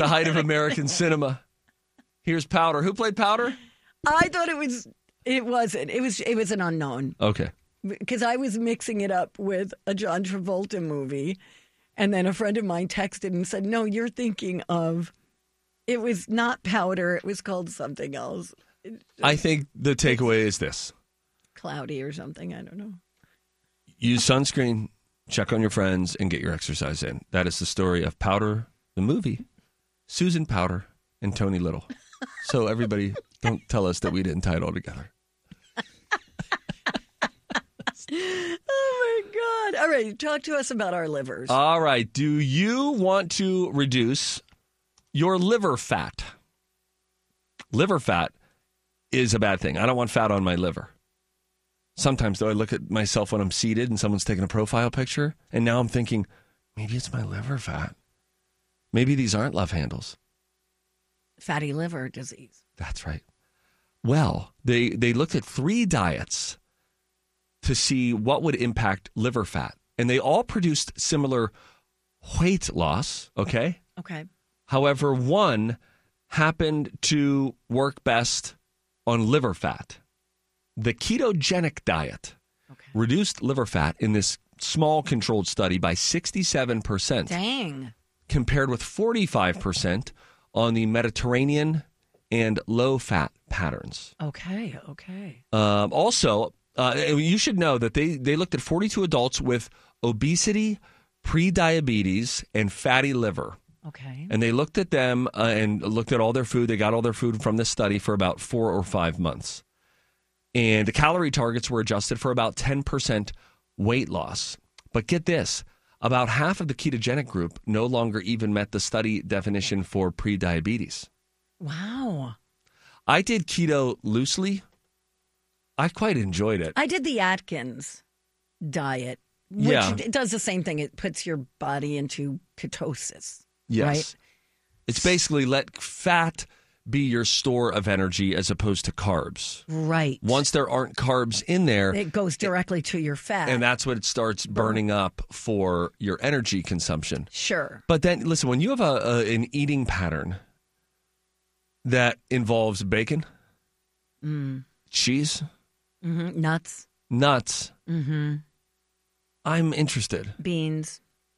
the height of American cinema. Here's Powder. Who played Powder? I thought it wasn't. It was an unknown. Okay. Because I was mixing it up with a John Travolta movie. And then a friend of mine texted and said, no, you're thinking of, it was not Powder. It was called something else. I think the takeaway is this. Cloudy or something. I don't know. Use sunscreen, check on your friends, and get your exercise in. That is the story of Powder, the movie, Susan Powder, and Tony Little. So everybody, don't tell us that we didn't tie it all together. Oh, my God. All right. Talk to us about our livers. All right. Do you want to reduce your liver fat? Liver fat is a bad thing. I don't want fat on my liver. Sometimes, though, I look at myself when I'm seated and someone's taking a profile picture, and now I'm thinking, maybe it's my liver fat. Maybe these aren't love handles. Fatty liver disease. That's right. Well, they looked at 3 diets to see what would impact liver fat, and they all produced similar weight loss, okay? Okay. However, one happened to work best on liver fat. The ketogenic diet reduced liver fat in this small controlled study by 67%. Dang. Compared with 45% on the Mediterranean and low-fat patterns. Okay. Also, you should know that they looked at 42 adults with obesity, prediabetes, and fatty liver. Okay. And they looked at them and looked at all their food. They got all their food from this study for about 4 or 5 months. And the calorie targets were adjusted for about 10% weight loss. But get this, about half of the ketogenic group no longer even met the study definition for prediabetes. Wow. I did keto loosely. I quite enjoyed it. I did the Atkins diet, which it does the same thing. It puts your body into ketosis. Yes. Right? It's basically let fat be your store of energy as opposed to carbs. Right. Once there aren't carbs in there, it goes directly to your fat. And that's what it starts burning up for your energy consumption. Sure. But then, listen, when you have an eating pattern that involves bacon, cheese, nuts, I'm interested. Beans.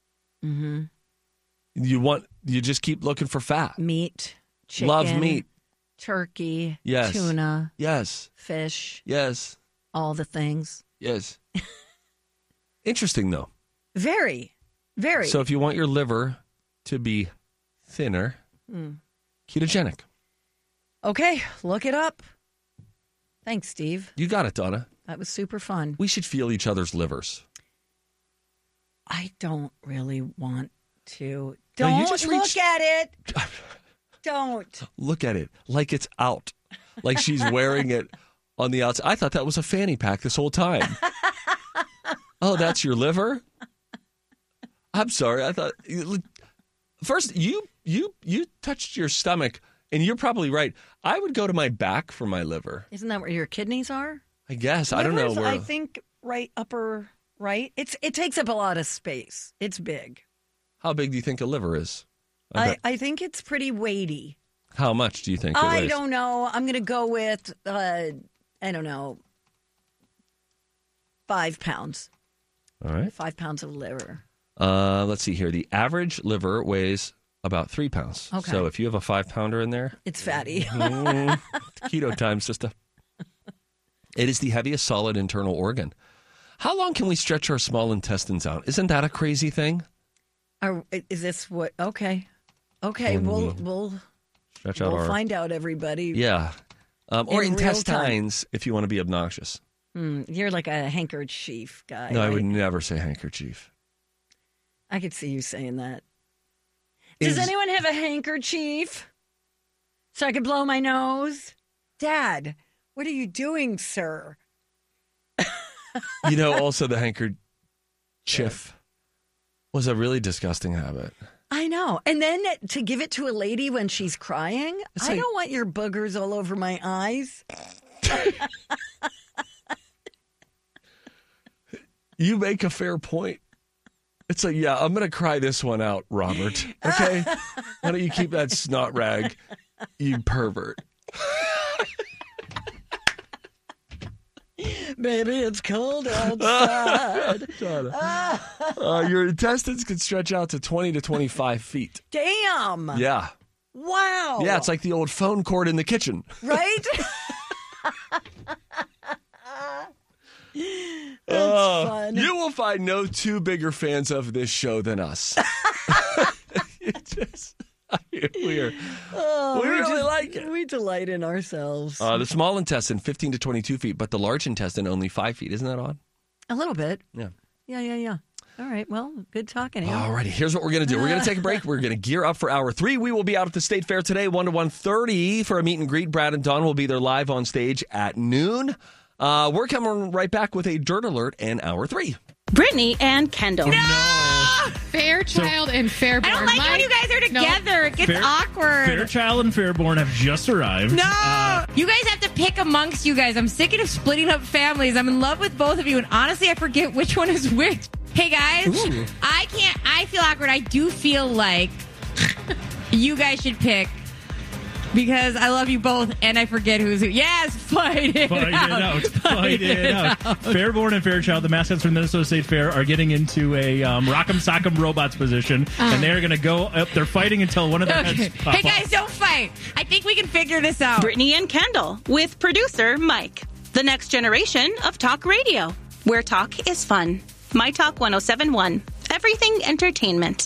You just keep looking for fat. Meat. Chicken, love meat. Turkey. Yes. Tuna. Yes. Fish. Yes. All the things. Yes. Interesting, though. Very. Very. So if you want your liver to be thinner, ketogenic. Okay, look it up. Thanks, Steve. You got it, Donna. That was super fun. We should feel each other's livers. I don't really want to. No, Don't you just look at it. Don't. Look at it like it's out. Like she's wearing it on the outside. I thought that was a fanny pack this whole time. Oh, that's your liver? I'm sorry. I thought first you touched your stomach, and you're probably right. I would go to my back for my liver. Isn't that where your kidneys are? I guess. Livers, I don't know where. I think right upper right. It takes up a lot of space. It's big. How big do you think a liver is? I think it's pretty weighty. How much do you think it weighs? I don't know. I'm going to go with, I don't know, 5 pounds. All right. 5 pounds of liver. Let's see here. The average liver weighs about 3 pounds. Okay. So if you have a 5-pounder in there. It's fatty. Keto time, sister. It is the heaviest solid internal organ. How long can we stretch our small intestines out? Isn't that a crazy thing? Is this what? Okay. We'll stretch out we'll find out, everybody. Yeah. Or in intestines if you want to be obnoxious. You're like a handkerchief guy. No, right? I would never say handkerchief. I could see you saying that. Does anyone have a handkerchief so I could blow my nose? Dad, what are you doing, sir? Also the handkerchief was a really disgusting habit. I know. And then to give it to a lady when she's crying, I don't want your boogers all over my eyes. You make a fair point. It's like, yeah, I'm going to cry this one out, Robert. Okay? Why don't you keep that snot rag, you pervert? Baby, it's cold outside. Your intestines can stretch out to 20 to 25 feet. Damn. Yeah. Wow. Yeah, it's like the old phone cord in the kitchen. Right? That's fun. You will find no two bigger fans of this show than us. We really like it. We delight in ourselves. The small intestine, 15 to 22 feet, but the large intestine, only 5 feet. Isn't that odd? A little bit. Yeah. Yeah. All right. Well, good talking to you. All righty. Here's what we're going to do. We're going to take a break. We're going to gear up for hour 3. We will be out at the State Fair today, 1 to 1:30 for a meet and greet. Brad and Dawn will be there live on stage at noon. We're coming right back with a Dirt Alert in hour 3. Brittany and Kendall. No! Fairchild and Fairborn. I don't like it when you guys are together. It gets awkward. Fairchild and Fairborn have just arrived. No! You guys have to pick amongst you guys. I'm sick of splitting up families. I'm in love with both of you, and honestly, I forget which one is which. Hey, guys, Ooh. I feel awkward. I do feel like you guys should pick. Because I love you both, and I forget who's who. Yes, fight it out. Fight it out. Fairborn and Fairchild, the mascots from the Minnesota State Fair, are getting into a Rock'em Sock'em Robots position, and they're going to go up. They're fighting until one of their heads pop Hey, guys, don't fight. I think we can figure this out. Brittany and Kendall with producer Mike. The next generation of talk radio, where talk is fun. My Talk 107.1. Everything entertainment.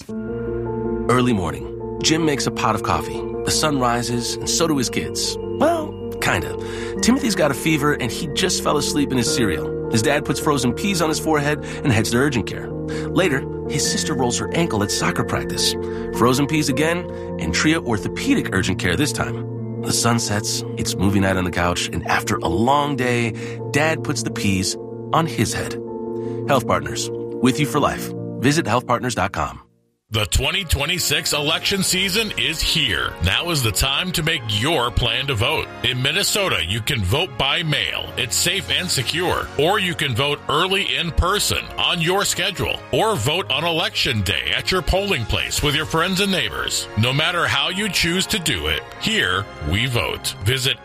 Early morning. Jim makes a pot of coffee. The sun rises, and so do his kids. Well, kinda. Timothy's got a fever, and he just fell asleep in his cereal. His dad puts frozen peas on his forehead and heads to urgent care. Later, his sister rolls her ankle at soccer practice. Frozen peas again, and Tria orthopedic urgent care this time. The sun sets, it's movie night on the couch, and after a long day, Dad puts the peas on his head. Health Partners, with you for life. Visit healthpartners.com. The 2026 election season is here. Now is the time to make your plan to vote. In Minnesota, you can vote by mail. It's safe and secure. Or you can vote early in person on your schedule. Or vote on Election Day at your polling place with your friends and neighbors. No matter how you choose to do it, here we vote. Visit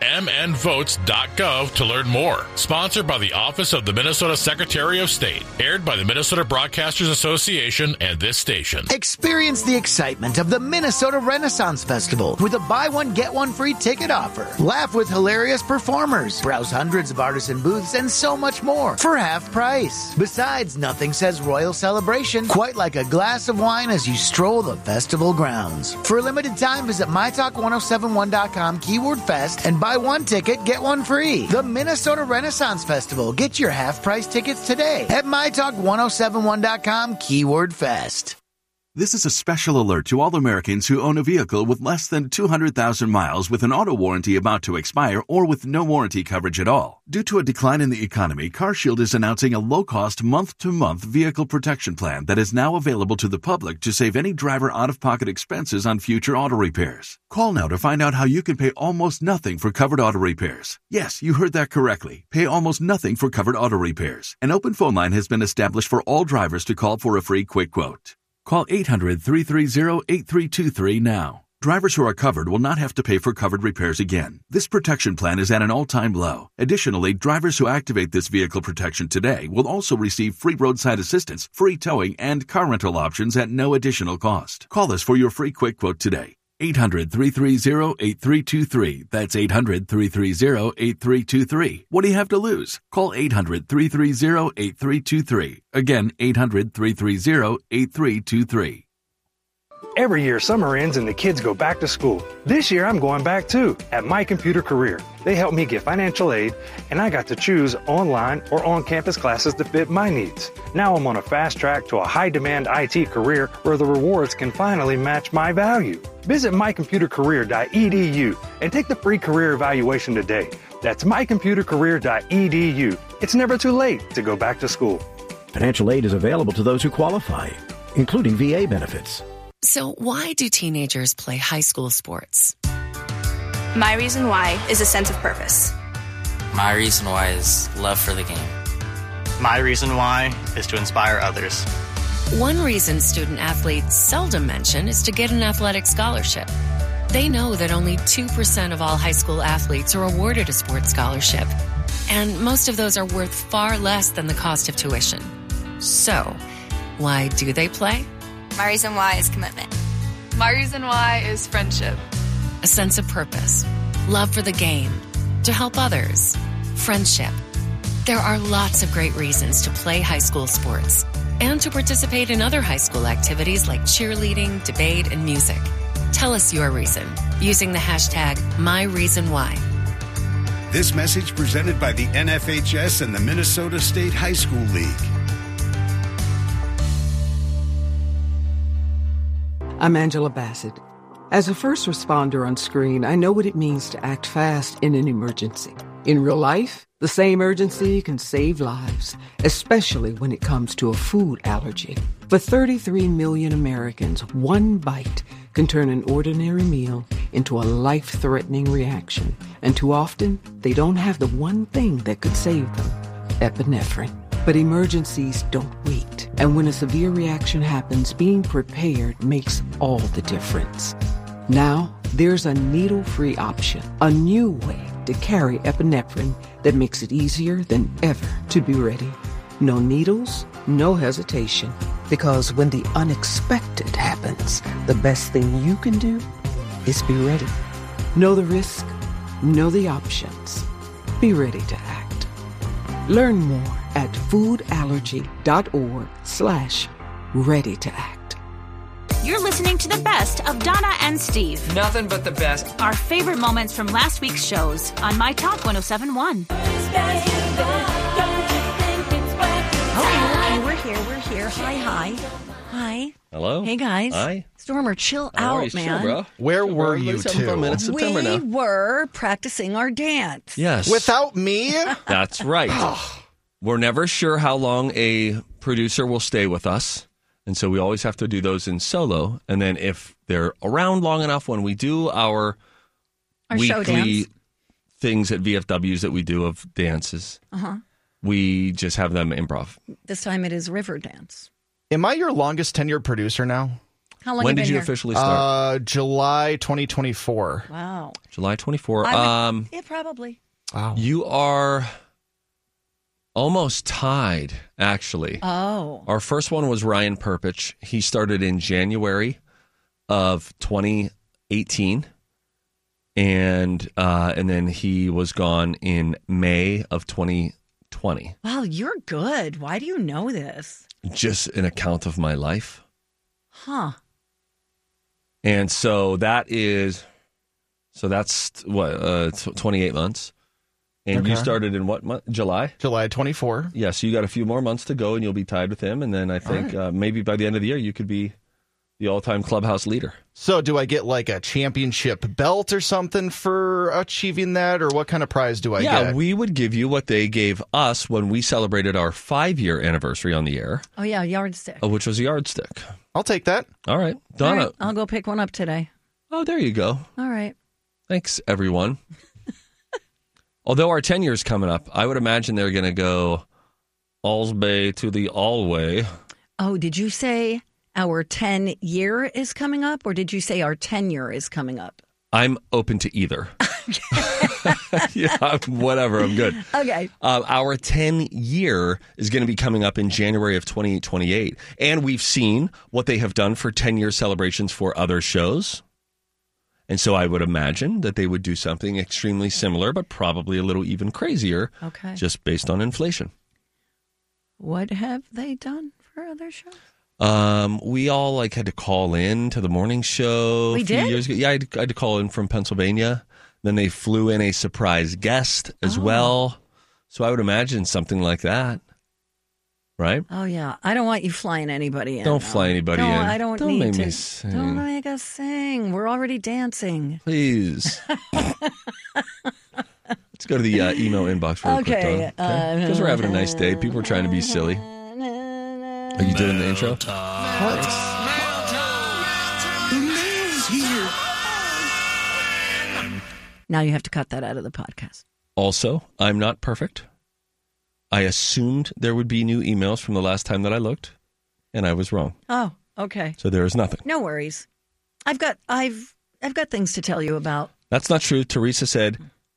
mnvotes.gov to learn more. Sponsored by the Office of the Minnesota Secretary of State. Aired by the Minnesota Broadcasters Association and this station. Experience the excitement of the Minnesota Renaissance Festival with a buy one, get one free ticket offer. Laugh with hilarious performers, browse hundreds of artisan booths, and so much more for half price. Besides, nothing says royal celebration quite like a glass of wine as you stroll the festival grounds. For a limited time, visit mytalk1071.com keyword fest and buy one ticket, get one free. The Minnesota Renaissance Festival. Get your half price tickets today at mytalk1071.com keyword fest. This is a special alert to all Americans who own a vehicle with less than 200,000 miles with an auto warranty about to expire or with no warranty coverage at all. Due to a decline in the economy, CarShield is announcing a low-cost month-to-month vehicle protection plan that is now available to the public to save any driver out-of-pocket expenses on future auto repairs. Call now to find out how you can pay almost nothing for covered auto repairs. Yes, you heard that correctly. Pay almost nothing for covered auto repairs. An open phone line has been established for all drivers to call for a free quick quote. Call 800-330-8323 now. Drivers who are covered will not have to pay for covered repairs again. This protection plan is at an all-time low. Additionally, drivers who activate this vehicle protection today will also receive free roadside assistance, free towing, and car rental options at no additional cost. Call us for your free quick quote today. 800-330-8323. That's 800-330-8323. What do you have to lose? Call 800-330-8323. Again, 800-330-8323. Every year, summer ends and the kids go back to school. This year, I'm going back too, at My Computer Career. They helped me get financial aid, and I got to choose online or on-campus classes to fit my needs. Now I'm on a fast track to a high-demand IT career where the rewards can finally match my value. Visit mycomputercareer.edu and take the free career evaluation today. That's mycomputercareer.edu. It's never too late to go back to school. Financial aid is available to those who qualify, including VA benefits. So why do teenagers play high school sports? My reason why is a sense of purpose. My reason why is love for the game. My reason why is to inspire others. One reason student athletes seldom mention is to get an athletic scholarship. They know that only 2% of all high school athletes are awarded a sports scholarship, and most of those are worth far less than the cost of tuition. So, why do they play? My reason why is commitment. My reason why is friendship. A sense of purpose, love for the game, to help others, friendship. There are lots of great reasons to play high school sports and to participate in other high school activities like cheerleading, debate, and music. Tell us your reason using the hashtag #MyReasonWhy. This message presented by the NFHS and the Minnesota State High School League. I'm Angela Bassett. As a first responder on screen, I know what it means to act fast in an emergency. In real life, the same urgency can save lives, especially when it comes to a food allergy. For 33 million Americans, one bite can turn an ordinary meal into a life-threatening reaction. And too often, they don't have the one thing that could save them, epinephrine. But emergencies don't wait. And when a severe reaction happens, being prepared makes all the difference. Now, there's a needle-free option, a new way to carry epinephrine that makes it easier than ever to be ready. No needles, no hesitation. Because when the unexpected happens, the best thing you can do is be ready. Know the risk, know the options. Be ready to act. Learn more at foodallergy.org/ready to act. You're listening to the best of Donna and Steve. Nothing but the best. Our favorite moments from last week's shows on My Talk 1071. Oh, we're here. Hi. Hello. Hey, guys. Hi. Stormer, chill How are out, you? man. Chill, bro. Where were you Everybody's having fun, man. It's September We now. were practicing our dance. Yes. Without me? That's right. We're never sure how long a producer will stay with us. And so we always have to do those in solo. And then if they're around long enough when we do our show weekly dance. things at VFWs that we do of dances, we just have them improv. This time it is river dance. Am I your longest tenured producer now? How long When you did been you here? officially start? July 2024. Wow. July 24. Yeah, probably. Wow. You are almost tied, actually. Oh. Our first one was Ryan Perpich. He started in January of 2018, and then he was gone in May of 2020. Wow, you're good. Why do you know this? Just an account of my life. Huh. And so that's what 28 months. And you started in what month? July? July 24. Yeah, so you got a few more months to go and you'll be tied with him. And then I think maybe by the end of the year you could be the all-time clubhouse leader. So do I get like a championship belt or something for achieving that? Or what kind of prize do I get? Yeah, we would give you what they gave us when we celebrated our 5-year anniversary on the air. Oh, yeah, yardstick. Which was a yardstick. I'll take that. All right. Donna. All right, I'll go pick one up today. Oh, there you go. All right. Thanks, everyone. Although our 10 years coming up, I would imagine they're going to go Allsbay to the Allway. Oh, did you say our 10-year is coming up, or did you say our tenure is coming up? I'm open to either. Yeah, whatever. I'm good. Okay. Our 10-year is going to be coming up in January of 2028. And we've seen what they have done for 10-year celebrations for other shows. And so I would imagine that they would do something extremely similar, but probably a little even crazier, just based on inflation. What have they done for other shows? We all had to call in to the morning show. We did? Years ago. Yeah, I had to call in from Pennsylvania. Then they flew in a surprise guest as well. So I would imagine something like that. Right? Oh, yeah. I don't want you flying anybody in. Don't fly anybody in. I don't Don't need make to. me sing. Don't make us sing. We're already dancing. Please. Let's go to the email inbox real quick, Donna. Because we're having a nice day. People are trying to be silly. Are you doing the intro? Now you have to cut that out of the podcast. Also, I'm not perfect. I assumed there would be new emails from the last time that I looked. and I was wrong. Oh, okay. So there is nothing. No worries. I've got things to tell you about. That's not true. Teresa said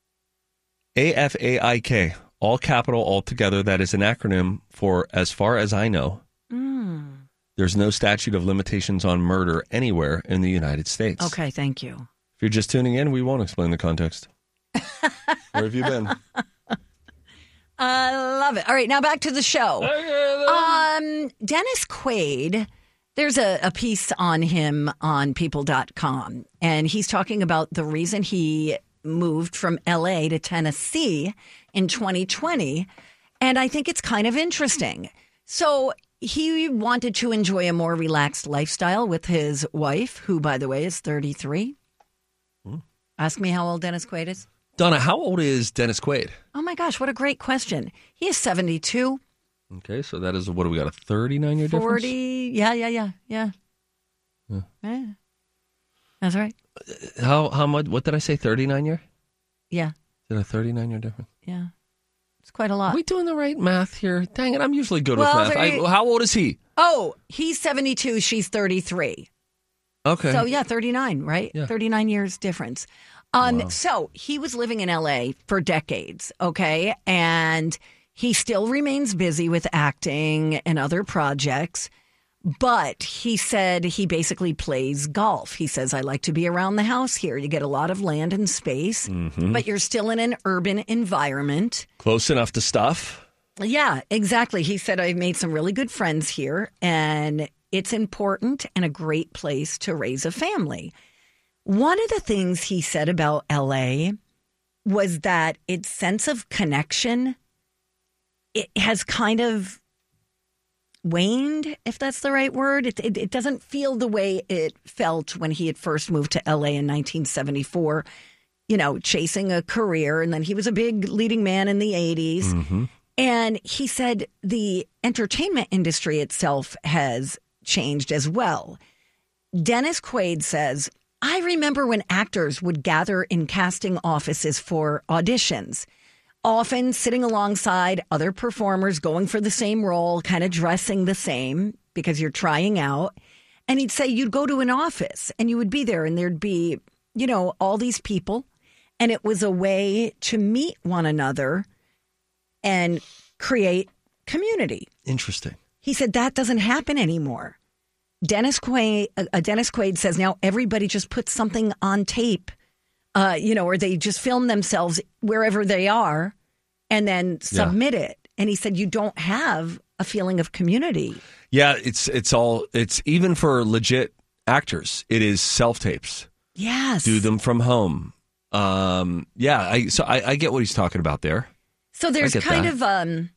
AFAIK, all capital, all together. That is an acronym for, as far as I know, there's no statute of limitations on murder anywhere in the United States. Okay, thank you. If you're just tuning in, we won't explain the context. Where have you been? I love it. All right, now back to the show. Dennis Quaid, there's a piece on him on people.com, and he's talking about the reason he moved from L.A. to Tennessee in 2020, and I think it's kind of interesting. So he wanted to enjoy a more relaxed lifestyle with his wife, who, by the way, is 33. Ask me how old Dennis Quaid is. Donna, how old is Dennis Quaid? Oh, my gosh, what a great question. He is 72. Okay, so that is, what do we got, a 39-year difference? 40, yeah. Yeah. That's right. How much, what did I say, 39-year? Yeah. Is it a 39-year difference? Yeah. It's quite a lot. Are we doing the right math here? Dang it, I'm usually good with math. How old is he? Oh, he's 72, she's 33. Okay. So, yeah, 39, right? Yeah. 39 years difference. Wow. So he was living in L.A. for decades, okay? And he still remains busy with acting and other projects. But he said he basically plays golf. He says, I like to be around the house here. You get a lot of land and space, but you're still in an urban environment. Close enough to stuff. Yeah, exactly. He said, I've made some really good friends here, and it's important and a great place to raise a family. One of the things he said about LA was that its sense of connection, it has kind of waned, if that's the right word. It doesn't feel the way it felt when he had first moved to LA in 1974, chasing a career. And then he was a big leading man in the 80s. And he said the entertainment industry itself has changed as well. Dennis Quaid says, I remember when actors would gather in casting offices for auditions, often sitting alongside other performers going for the same role, kind of dressing the same because you're trying out. And he'd say you'd go to an office and you would be there and there'd be, all these people. And it was a way to meet one another and create community. Interesting. He said that doesn't happen anymore. Dennis Quaid says now everybody just puts something on tape, or they just film themselves wherever they are and then submit it. And he said you don't have a feeling of community. Yeah, it's even for legit actors. It is self-tapes. Yes. Do them from home. I get what he's talking about there. So there's kind of,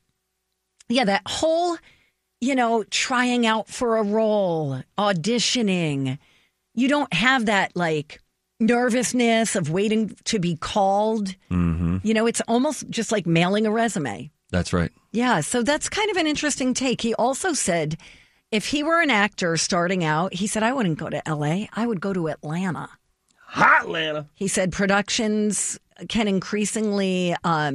that whole, trying out for a role, auditioning. You don't have that nervousness of waiting to be called. It's almost just like mailing a resume. That's right. Yeah. So that's kind of an interesting take. He also said if he were an actor starting out, he said, I wouldn't go to LA. I would go to Atlanta. Hot Atlanta. He said productions can increasingly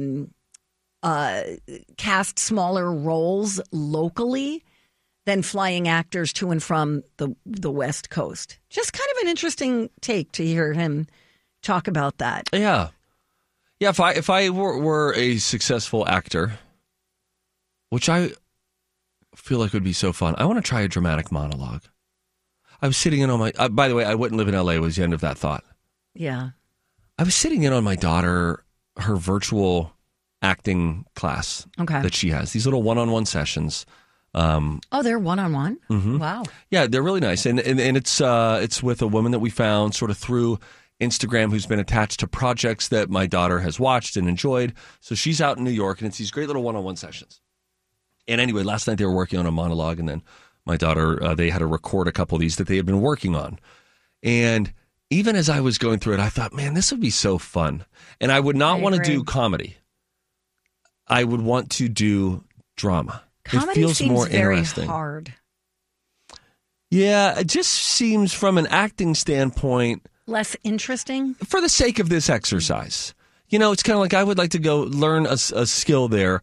cast smaller roles locally than flying actors to and from the West Coast. Just kind of an interesting take to hear him talk about that. Yeah. Yeah, if I were a successful actor, which I feel like would be so fun, I want to try a dramatic monologue. I was sitting in on my... by the way, I wouldn't live in L.A. was the end of that thought. Yeah. I was sitting in on my daughter, her virtual acting class that she has. These little one-on-one sessions. They're one-on-one? Mm-hmm. Wow. Yeah, they're really nice. And it's with a woman that we found sort of through Instagram who's been attached to projects that my daughter has watched and enjoyed. So she's out in New York, and it's these great little one-on-one sessions. And anyway, last night they were working on a monologue, and then my daughter, they had to record a couple of these that they had been working on. And even as I was going through it, I thought, man, this would be so fun. And I would not want to do comedy. I would want to do drama. Comedy it feels seems more very interesting. hard. Yeah, it just seems from an acting standpoint... less interesting? For the sake of this exercise. It's kind of like I would like to go learn a skill there.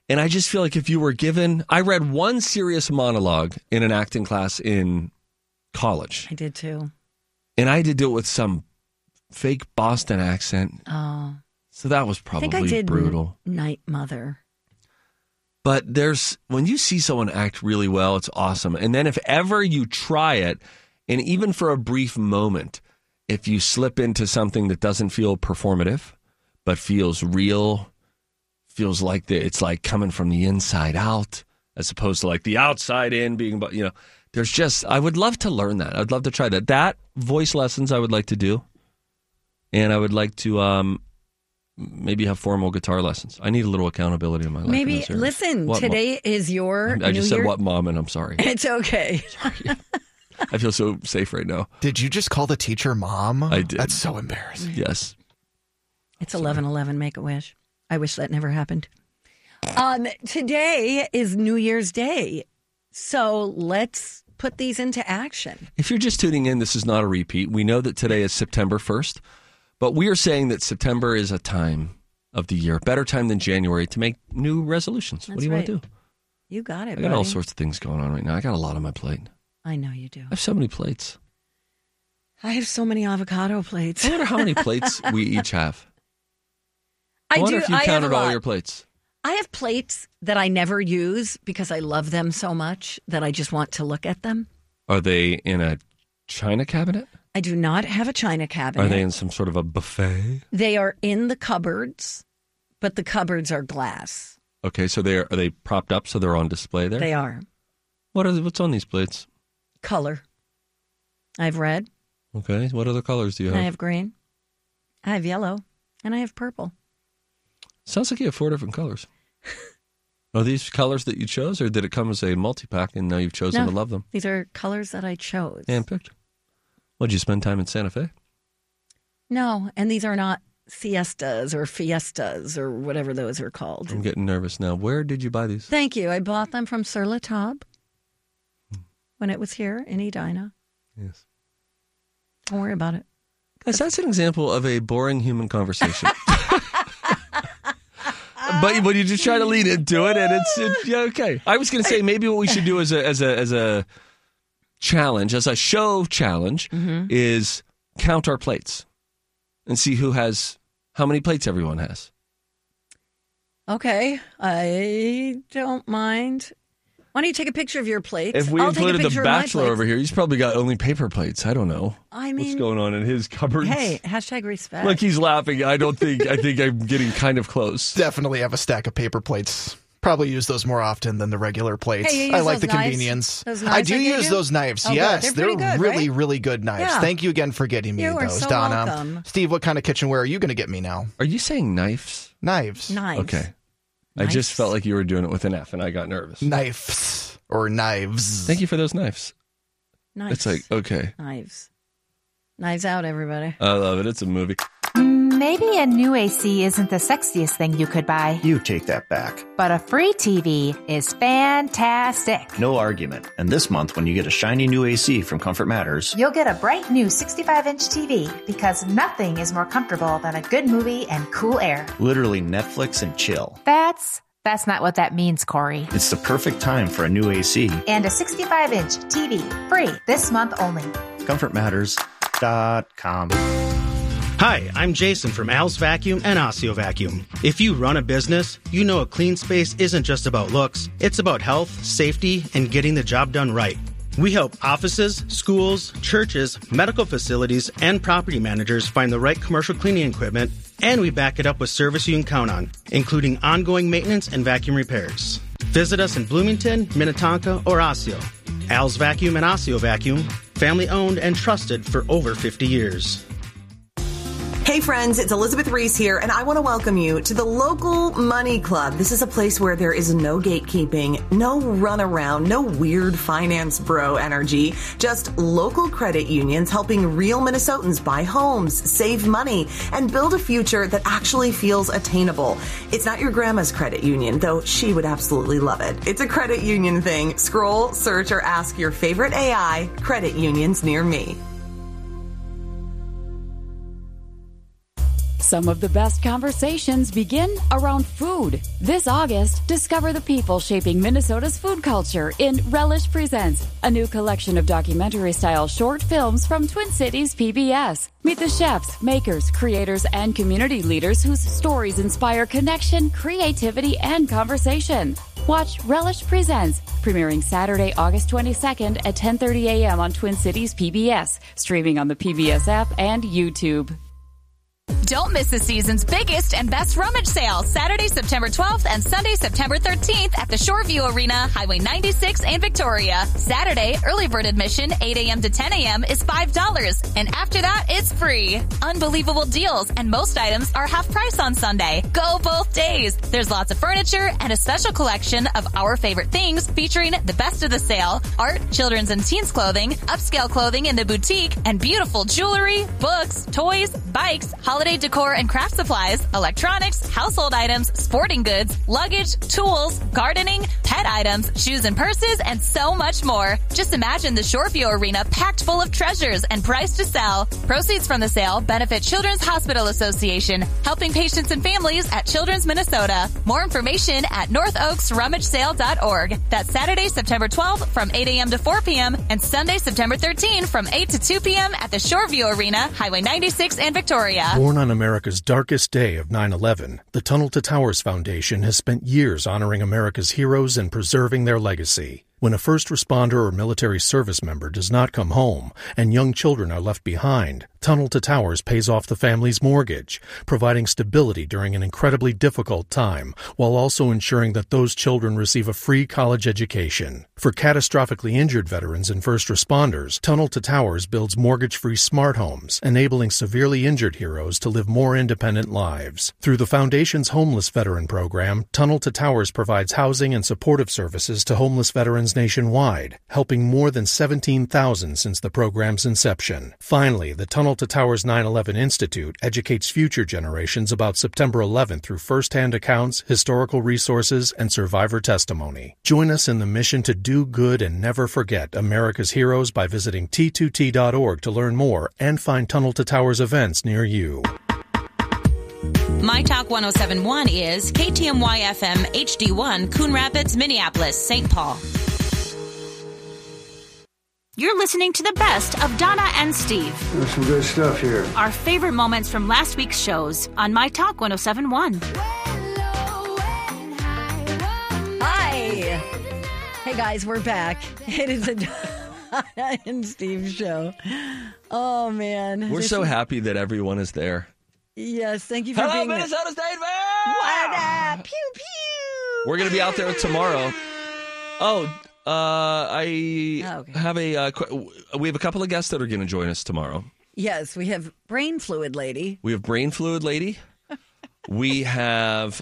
And I just feel like if you were given, I read one serious monologue in an acting class in college. I did too. And I had to do it with some fake Boston accent. Oh. So that was probably I think I did brutal. Night Mother. But when you see someone act really well, it's awesome. And then if ever you try it, and even for a brief moment, if you slip into something that doesn't feel performative, but feels real, feels like it's like coming from the inside out, as opposed to like the outside in being, there's just, I would love to learn that. I'd love to try that. That voice lessons I would like to do. And I would like to maybe have formal guitar lessons. I need a little accountability in my life. Maybe, listen, today is your I just said what, Mom, and I'm sorry. It's okay. Sorry. I feel so safe right now. Did you just call the teacher Mom? I did. That's so embarrassing. Yes. It's 11/11, Make-A-Wish. I wish that never happened. Today is New Year's Day. So let's put these into action. If you're just tuning in, this is not a repeat. We know that today is September 1st, but we are saying that September is a time of the year, better time than January, to make new resolutions. What do you want to do? You got it, I got all sorts of things going on right now. I got a lot on my plate. I know you do. I have so many plates. I have so many avocado plates. I wonder how many plates we each have. I wonder if you counted all your plates. I have plates that I never use because I love them so much that I just want to look at them. Are they in a china cabinet? I do not have a china cabinet. Are they in some sort of a buffet? They are in the cupboards, but the cupboards are glass. Okay, so are they propped up so they're on display there? They are. What's on these plates? Color. I have red. Okay, what other colors do you have? I have green. I have yellow. And I have purple. Sounds like you have 4 different colors. Are these colors that you chose, or did it come as a multi-pack and now you've chosen to love them? These are colors that I chose. Handpicked. Did you spend time in Santa Fe? No, and these are not siestas or fiestas or whatever those are called. I'm getting nervous now. Where did you buy these? Thank you. I bought them from Sur La Table when it was here in Edina. Yes. Don't worry about it. Guys, that's an example of a boring human conversation. But you just try to lead into it, and it's okay. I was going to say maybe what we should do as a challenge, as a show challenge, is count our plates and see how many plates everyone has. Okay, I don't mind. Why don't you take a picture of your plates? If we included the Bachelor over here, he's probably got only paper plates. I don't know. I mean, what's going on in his cupboards? Hey, #respect. Look, he's laughing. I think I'm getting kind of close. Definitely have a stack of paper plates. Probably use those more often than the regular plates. Hey, I like the convenience. I do use those knives. Yes, they're good, really, right? really good knives. Yeah. Thank you again for getting me You are those, so Donna. welcome. Steve, what kind of kitchenware are you going to get me now? Are you saying knives? Knives. Okay. I just felt like you were doing it with an F, and I got nervous. Knives. Or knives. Thank you for those knives. Knives. It's like, okay. Knives. Knives out, everybody. I love it. It's a movie. Maybe a new AC isn't the sexiest thing you could buy, You take that back. but a free TV is fantastic. No argument. And this month, when you get a shiny new AC from Comfort Matters, You'll get a bright new 65-inch TV because nothing is more comfortable than a good movie and cool air. literally Netflix and chill. That's not what that means, Corey. It's the perfect time for a new AC. And a 65-inch TV, free this month only. ComfortMatters.com. Hi, I'm Jason from Al's Vacuum and Osseo Vacuum. If you run a business, you know a clean space isn't just about looks. It's about health, safety, and getting the job done right. We help offices, schools, churches, medical facilities, and property managers find the right commercial cleaning equipment, and we back it up with service you can count on, including ongoing maintenance and vacuum repairs. Visit us in Bloomington, Minnetonka, or Osseo. Al's Vacuum and Osseo Vacuum, family owned and trusted for over 50 years. Hey friends, it's Elizabeth Reese here, and I want to welcome you to the Local Money Club. This is a place where there is no gatekeeping, no runaround, no weird finance bro energy, just local credit unions helping real Minnesotans buy homes, save money, and build a future that actually feels attainable. It's not your grandma's credit union, though she would absolutely love it. It's a credit union thing. Scroll, search, or ask your favorite AI credit unions near me. Some of the best conversations begin around food. This August, discover the people shaping Minnesota's food culture in Relish Presents, a new collection of documentary-style short films from Twin Cities PBS. Meet the chefs, makers, creators, and community leaders whose stories inspire connection, creativity, and conversation. Watch Relish Presents, premiering Saturday, August 22nd at 10:30 a.m. on Twin Cities PBS, streaming on the PBS app and YouTube. Don't miss the season's biggest and best rummage sale, Saturday, September 12th and Sunday, September 13th at the Shoreview Arena, Highway 96 in Victoria. Saturday, early bird admission, 8 a.m. to 10 a.m. is $5, and after that, it's free. Unbelievable deals, and most items are half price on Sunday. Go both days. There's lots of furniture and a special collection of our favorite things featuring the best of the sale, art, children's and teens clothing, upscale clothing in the boutique, and beautiful jewelry, books, toys, bikes, holiday decor and craft supplies, electronics, household items, sporting goods, luggage, tools, gardening, pet items, shoes and purses, and so much more. Just imagine the Shoreview Arena packed full of treasures and priced to sell. Proceeds from the sale benefit Children's Hospital Association, helping patients and families at Children's Minnesota. More information at northoaksrummagesale.org. That's Saturday, September 12th from 8 a.m. to 4 p.m. and Sunday, September 13th from 8 to 2 p.m. at the Shoreview Arena, Highway 96 in Victoria. Born on America's darkest day of 9/11, the Tunnel to Towers Foundation has spent years honoring America's heroes and preserving their legacy. When a first responder or military service member does not come home and young children are left behind, Tunnel to Towers pays off the family's mortgage, providing stability during an incredibly difficult time, while also ensuring that those children receive a free college education. For catastrophically injured veterans and first responders, Tunnel to Towers builds mortgage-free smart homes, enabling severely injured heroes to live more independent lives. Through the Foundation's Homeless Veteran Program, Tunnel to Towers provides housing and supportive services to homeless veterans nationwide, helping more than 17,000 since the program's inception. Finally, the Tunnel to Towers 9/11 Institute educates future generations about September 11th through first-hand accounts, historical resources, and survivor testimony. Join us in the mission to do good and never forget America's heroes by visiting T2T.org to learn more and find Tunnel to Towers events near you. My Talk 1071 is KTMY FM HD1, Coon Rapids, Minneapolis, St. Paul. You're listening to the best of Donna and Steve. There's some good stuff here. Our favorite moments from last week's shows on My Talk 1071. Hi. Hey guys, we're back. It is a Donna and Steve show. Oh man. We're so happy that everyone is there. Yes, thank you for Hello, being there. Minnesota State What up? Pew pew. We're going to be out there tomorrow. Have we have a couple of guests that are going to join us tomorrow. Yes, we have Brain Fluid Lady. We have Brain Fluid Lady. We have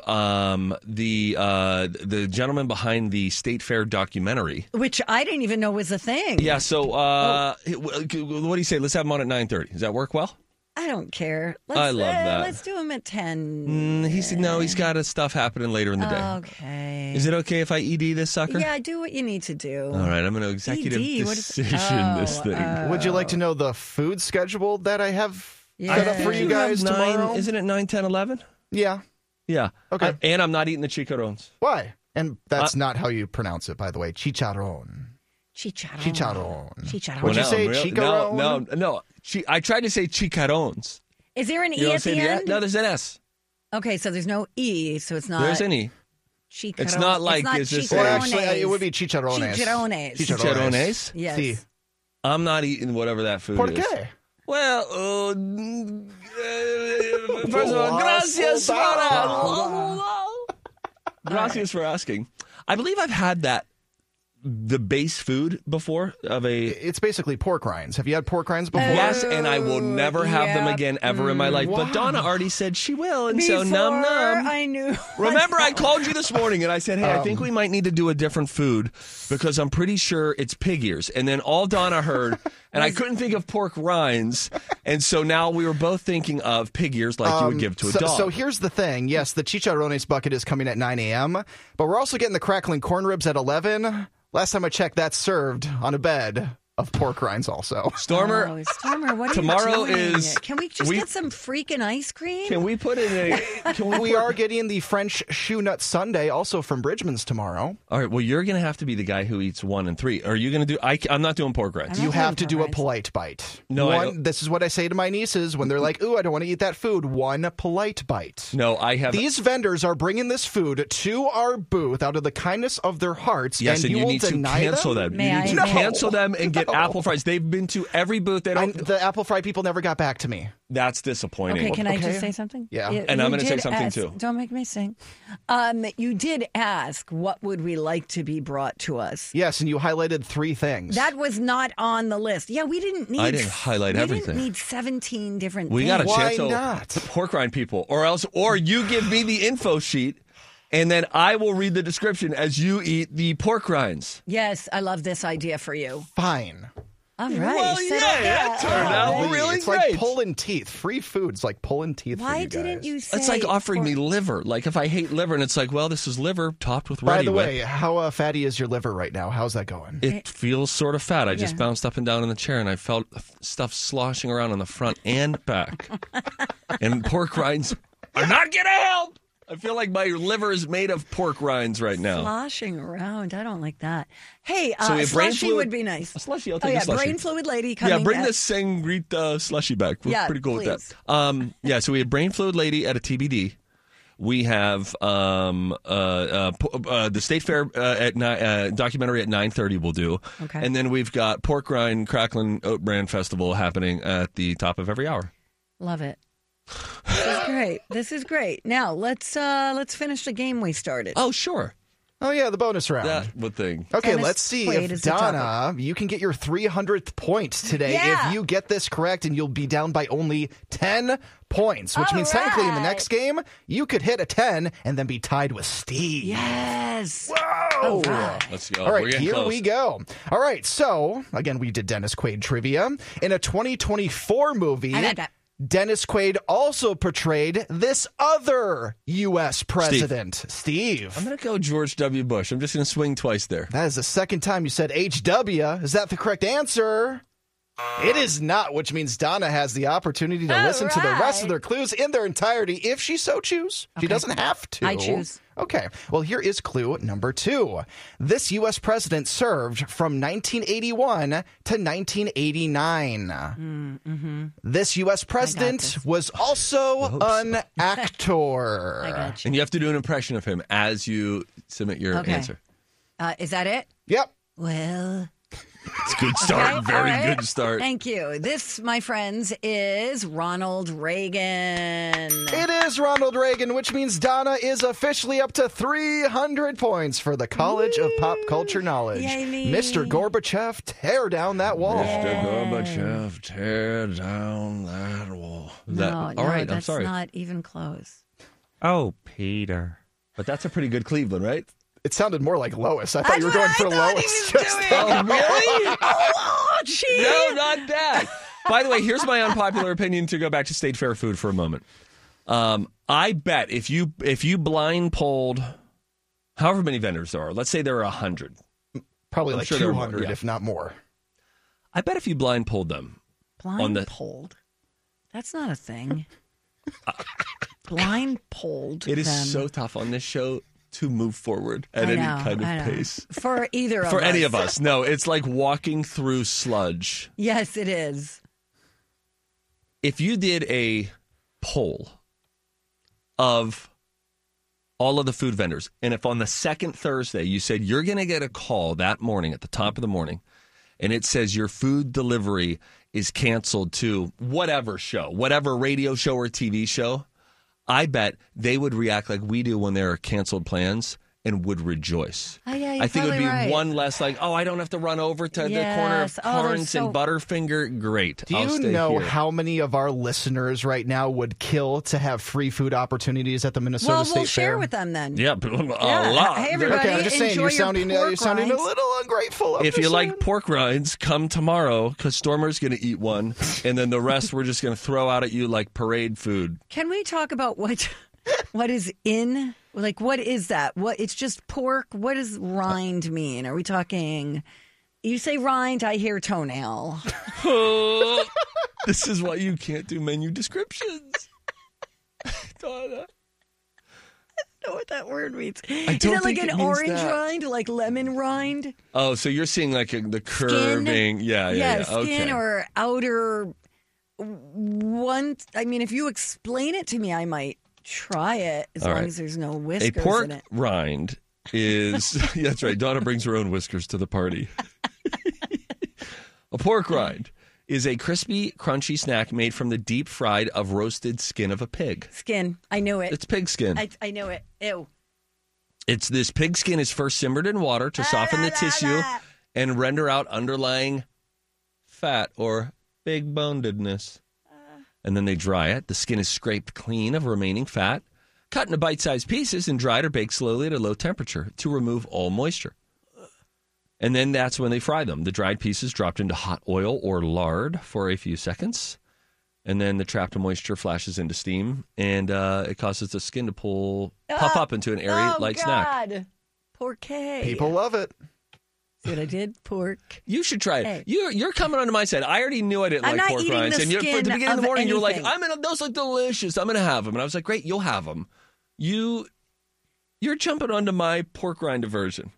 the gentleman behind the State Fair documentary, Which I didn't even know was a thing. Yeah. So, what do you say? Let's have him on at 9:30. Does that work well? I don't care. I love that. Let's do him at 10. He's got stuff happening later in the day. Okay. Is it okay if I ED this sucker? Yeah, do what you need to do. All right, I'm going to executive decision this thing. Would you like to know the food schedule that I have set up for you guys tomorrow? Isn't it 9, 10, 11? Yeah. Yeah. Okay. And I'm not eating the chicharrones. Why? And that's not how you pronounce it, by the way. Chicharron. Chicharron. Would you say chicharron? No. I tried to say chicharrones. Is there an You E don't at say the end? No, there's an S. Okay, so there's no E, so it's not. There's an E. Chicharron. It's not like it's this. Well, actually, it would be chicharrones. Chicharrones. Yes. Sí. I'm not eating whatever that food ¿Por is. qué? Well, first of all, gracias for asking. I believe I've had the base food before of a... It's basically pork rinds. Have you had pork rinds before? Yes, and I will never have them again ever in my life. Wow. But Donna already said she will, and Before so num. I knew. Remember, I called you this morning, and I said, hey, I think we might need to do a different food because I'm pretty sure it's pig ears. And then all Donna heard, and I couldn't think of pork rinds, and so now we were both thinking of pig ears like you would give to a dog. So here's the thing. Yes, the chicharrones bucket is coming at 9 a.m., but we're also getting the crackling corn ribs at 11. Last time I checked, that's served on a bed of pork rinds also. Stormer, Stormer, what are tomorrow you doing? is- Can we just get some freaking ice cream? Can we put in a... We are getting the French Shoe Nut Sundae also from Bridgman's tomorrow. All right, well, you're going to have to be the guy who eats 1 and 3. Are you going to do... I'm not doing pork rinds. You have to do a polite bite. No, I don't. This is what I say to my nieces when they're like, ooh, I don't want to eat that food. One polite bite. No, I have... These vendors are bringing this food to our booth out of the kindness of their hearts. Yes, and you you will need to deny cancel them. May You I- need to cancel them and get apple fries. They've been to every booth. They don't... The apple fry people never got back to me. That's disappointing. Okay, can I just say something? Yeah. And I'm gonna say something, too. Don't make me sing. You did ask, what would we like to be brought to us? Yes, and you highlighted 3 things. That was not on the list. Yeah, we didn't need... I didn't highlight everything. We didn't need 17 different We things. got to Why cancel not? the pork rind people. Or you give me the info sheet, and then I will read the description as you eat the pork rinds. Yes, I love this idea for you. Fine. All right. Well, set yeah, up that turned out really It's great. like pulling teeth. Free food's like pulling teeth for Why you guys. didn't you say... It's like offering me liver. Like if I hate liver, and it's like, well, this is liver topped with By Ready the Whip. way, how fatty is your liver right now? How's that going? It feels sort of fat. I just Yeah. bounced up and down in the chair, and I felt stuff sloshing around on the front and back. And pork rinds are not going to help. I feel like my liver is made of pork rinds right now. Sloshing around. I don't like that. Hey, So we have brain slushy fluid- would be nice. A slushy, I'll Oh, take yeah, a slushy. brain fluid lady coming. Yeah, bring at- the Sangrita slushy back. We're Yeah, pretty cool please. with that. Yeah, so we have brain fluid lady at a TBD. We have the State Fair documentary at 9:30 we'll do. Okay. And then we've got Pork Rind Crackling Oat Bran Festival happening at the top of every hour. Love it. This is great. This is great. Now let's finish the game we started. Oh, sure. Oh, yeah, the bonus round. That would thing. Okay, Tennis let's see played if is the Donna, you can get your 300th point today Yeah. if you get this correct, and you'll be down by only 10 points, which All means technically in the right. next game, you could hit a 10 and then be tied with Steve. Yes. Whoa! Let's go. All We're right, getting here close. we go. All right, so, again, we did Dennis Quaid trivia. In a 2024 movie, I got that. Dennis Quaid also portrayed this other U.S. president, Steve. I'm going to go George W. Bush. I'm just going to swing twice there. That is the second time you said H.W. Is that the correct answer? It is not, which means Donna has the opportunity to listen to the rest of their clues in their entirety if she so chooses. She doesn't have to. I choose. Okay. Well, here is clue number 2. This U.S. president served from 1981 to 1989. This U.S. president was also an actor. And you have to do an impression of him as you submit your Okay. answer. Is that it? Yep. Well, It's a good start. Okay, Very all right. good start. Thank you. This, my friends, is Ronald Reagan. It is Ronald Reagan, which means Donna is officially up to 300 points for the College of Pop Culture Knowledge. Yay me. Mr. Gorbachev, tear down that wall. Mr. Gorbachev, tear down that wall. No, all right, that's I'm sorry. not even close. Oh, Peter. But that's a pretty good Cleveland, right? It sounded more like Lois. I thought you were going for Lois. Oh, really? Oh, gee. No, not that. By the way, here's my unpopular opinion to go back to State Fair food for a moment. I bet if you blind polled however many vendors there are, let's say there are 100. Probably I'm like sure there are more, 200, yeah. if not more. I bet if you blind polled them. Blindfold? That's not a thing. Blindfold. It is them. so tough on this show to move forward at any kind of pace. For either of us. For any of us. No, it's like walking through sludge. Yes, it is. If you did a poll of all of the food vendors, and if on the second Thursday you said you're going to get a call that morning at the top of the morning, and it says your food delivery is canceled to whatever show, whatever radio show or TV show, I bet they would react like we do when there are canceled plans and would rejoice. Oh, yeah, you're I think it would be probably right. one less like, oh, I don't have to run over to the corner of Yes. Oh, they're Carnes and Butterfinger. Great. Do I'll you stay know here. how many of our listeners right now would kill to have free food opportunities at the Minnesota Well, State we'll share Fair? with them then. Yeah, a Yeah. lot. Hey, everybody, Okay, I'm just saying, enjoy you're your sounding pork a rinds. little ungrateful. I'm If just you saying. like pork rinds, come tomorrow because Stormer's going to eat one, and then the rest we're just going to throw out at you like parade food. Can we talk about what is in? Like, what is that? What? It's just pork. What does rind mean? Are we talking You say rind, I hear toenail. This is why you can't do menu descriptions. Donna. I don't know what that word means. I Is it like an orange rind, like lemon rind? Oh, so you're seeing like the curving. Yeah. Skin Okay. or outer one. I mean, if you explain it to me, I might try it as long as there's no whiskers a pork in it. rind is, that's right. Donna brings her own whiskers to the party. A pork rind is a crispy, crunchy snack made from the deep fried of roasted skin of a pig. Skin. I knew it. It's pig skin. I know it. Ew. It's this pig skin is first simmered in water to soften the tissue and render out underlying fat or big bonedness. And then they dry it. The skin is scraped clean of remaining fat, cut into bite-sized pieces, and dried or baked slowly at a low temperature to remove all moisture. And then that's when they fry them. The dried pieces dropped into hot oil or lard for a few seconds. And then the trapped moisture flashes into steam, and it causes the skin to puff up into an airy, light snack. Pork. People love it. See what I did? Pork. You should try it. Hey. You're coming onto my side. I already knew I didn't like pork rinds. And for the beginning of the morning, you were like, those look delicious. I'm going to have them. And I was like, great, you'll have them. You're jumping onto my pork rind aversion.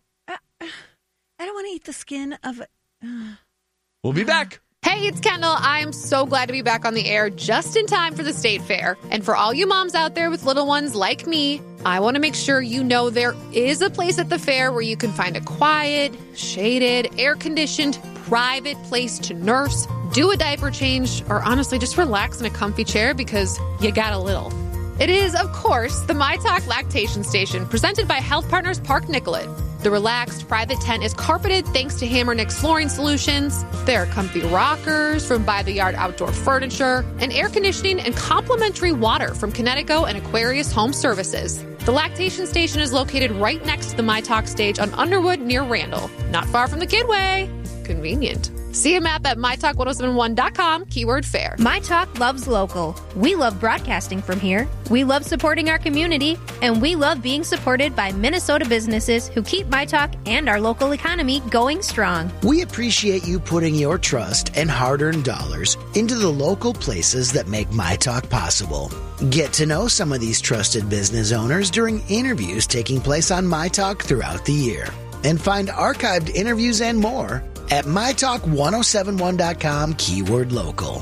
I don't want to eat the skin of it. We'll be back. Hey, it's Kendall. I'm so glad to be back on the air just in time for the State Fair. And for all you moms out there with little ones like me, I want to make sure you know there is a place at the fair where you can find a quiet, shaded, air-conditioned, private place to nurse, do a diaper change, or honestly just relax in a comfy chair because you got a little. It is, of course, the My Talk Lactation Station, presented by Health Partners Park Nicollet. The relaxed private tent is carpeted thanks to Hammer Nick's flooring solutions. There are comfy rockers from By the Yard Outdoor Furniture, and air conditioning and complimentary water from Connecticut and Aquarius Home Services. The lactation station is located right next to the My Talk stage on Underwood near Randall, not far from the Kidway. Convenient. See a map at mytalk1071.com, keyword fair. My Talk loves local. We love broadcasting from here. We love supporting our community. And we love being supported by Minnesota businesses who keep My Talk and our local economy going strong. We appreciate you putting your trust and hard-earned dollars into the local places that make My Talk possible. Get to know some of these trusted business owners during interviews taking place on My Talk throughout the year. And find archived interviews and more at mytalk1071.com, keyword local.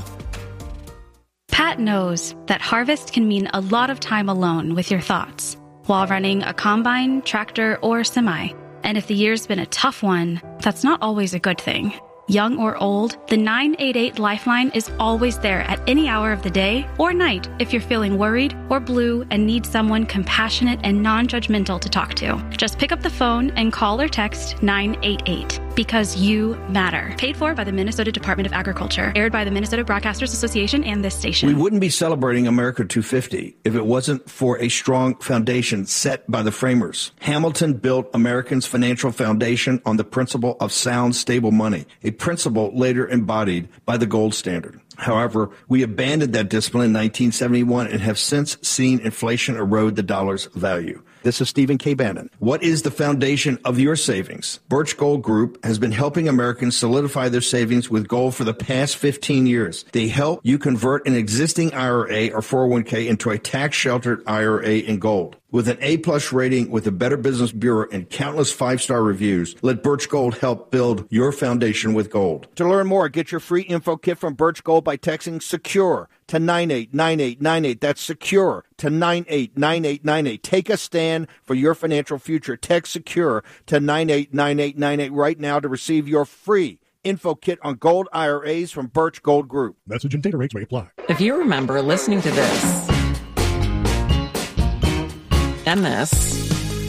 Pat knows that harvest can mean a lot of time alone with your thoughts while running a combine, tractor, or semi. And if the year's been a tough one, that's not always a good thing. Young or old, the 988 Lifeline is always there at any hour of the day or night if you're feeling worried or blue and need someone compassionate and non-judgmental to talk to. Just pick up the phone and call or text 988 because you matter. Paid for by the Minnesota Department of Agriculture. Aired by the Minnesota Broadcasters Association and this station. We wouldn't be celebrating America 250 if it wasn't for a strong foundation set by the framers. Hamilton built Americans' financial foundation on the principle of sound, stable money, a principle later embodied by the gold standard. However, we abandoned that discipline in 1971 and have since seen inflation erode the dollar's value. This is Stephen K. Bannon. What is the foundation of your savings? Birch Gold Group has been helping Americans solidify their savings with gold for the past 15 years. They help you convert an existing IRA or 401k into a tax-sheltered IRA in gold. With an A-plus rating with the Better Business Bureau and countless five-star reviews, let Birch Gold help build your foundation with gold. To learn more, get your free info kit from Birch Gold by texting SECURE to 989898. That's SECURE to 989898. Take a stand for your financial future. Text SECURE to 989898 right now to receive your free info kit on gold IRAs from Birch Gold Group. Message and data rates may apply. If you remember listening to this and this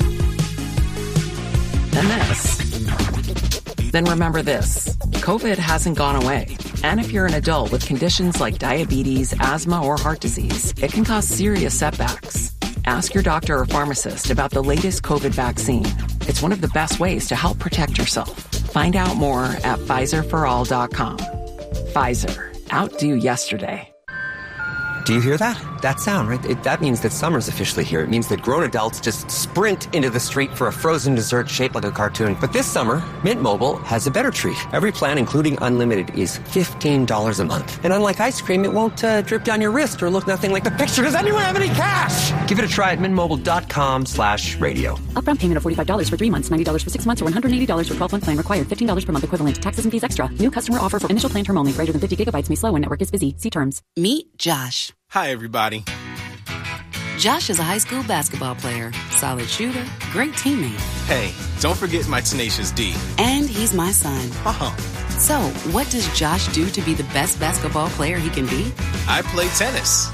and this, then remember this. COVID hasn't gone away. And if you're an adult with conditions like diabetes, asthma, or heart disease, it can cause serious setbacks. Ask your doctor or pharmacist about the latest COVID vaccine. It's one of the best ways to help protect yourself. Find out more at PfizerForAll.com. Pfizer. Outdo yesterday. Do you hear that? That sound, right? That means that summer's officially here. It means that grown adults just sprint into the street for a frozen dessert shaped like a cartoon. But this summer, Mint Mobile has a better treat. Every plan, including unlimited, is $15 a month. And unlike ice cream, it won't drip down your wrist or look nothing like the picture. Does anyone have any cash? Give it a try at mintmobile.com/radio. Upfront payment of $45 for 3 months, $90 for 6 months, or $180 for 12-month plan required. $15 per month equivalent. Taxes and fees extra. New customer offer for initial plan term only. Greater than 50 gigabytes may slow when network is busy. See terms. Meet Josh. Hi, everybody. Josh is a high school basketball player, solid shooter, great teammate. Hey, don't forget my tenacious D. And he's my son. So, what does Josh do to be the best basketball player he can be? I play tennis.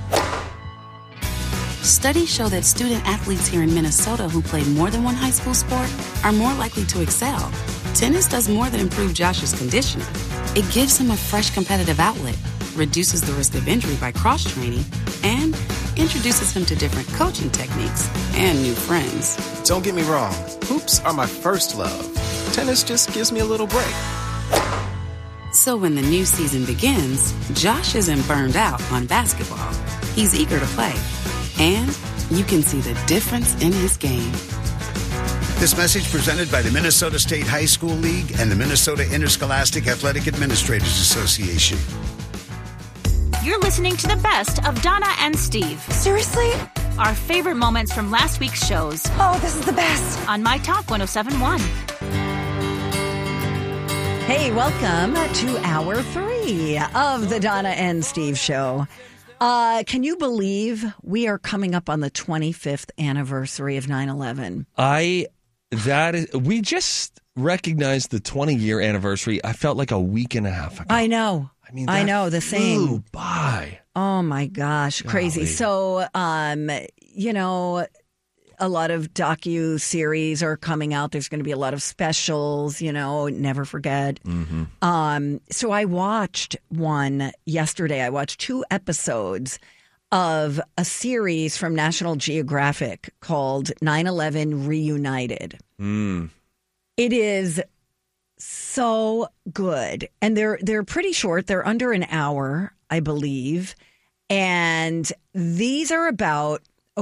Studies show that student athletes here in Minnesota who play more than one high school sport are more likely to excel. Tennis does more than improve Josh's conditioning. It gives him a fresh competitive outlet, reduces the risk of injury by cross-training, and introduces him to different coaching techniques and new friends. Don't get me wrong, hoops are my first love. Tennis just gives me a little break. So when the new season begins, Josh isn't burned out on basketball. He's eager to play. And you can see the difference in his game. This message presented by the Minnesota State High School League and the Minnesota Interscholastic Athletic Administrators Association. You're listening to the best of Donna and Steve. Seriously? Our favorite moments from last week's shows. Oh, this is the best. On My Talk 107.1. Hey, welcome to Hour 3 of the Donna and Steve Show. Can you believe we are coming up on the 25th anniversary of 9/11? We just recognized the 20-year anniversary. I felt like a week and a half ago. I know. I know, the same. Flew by. Oh my gosh, crazy. Golly. So, a lot of docu-series are coming out. There's going to be a lot of specials, never forget. Mm-hmm. So I watched one yesterday. I watched 2 episodes of a series from National Geographic called 9/11 Reunited. It is so good. And they're pretty short. They're under an hour, I believe. And these are about,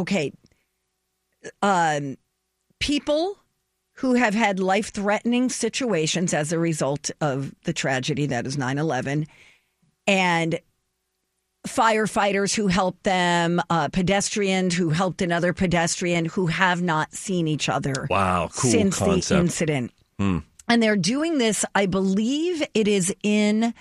people who have had life-threatening situations as a result of the tragedy that is 9/11, and firefighters who helped them, pedestrians who helped another pedestrian who have not seen each other since concept. The incident. And they're doing this, I believe it is in,